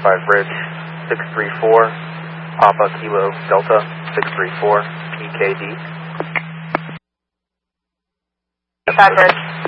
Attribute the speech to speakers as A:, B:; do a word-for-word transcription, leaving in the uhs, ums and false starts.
A: five Bridge, six three four, Papa Kilo Delta, six three four, E K D.
B: five Bridge.